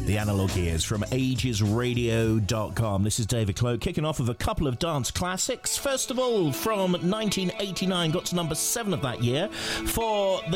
The Analog Years from agesradio.com. This is David Cloak, kicking off with a couple of dance classics. First of all, from 1989, got to number 7 of that year for the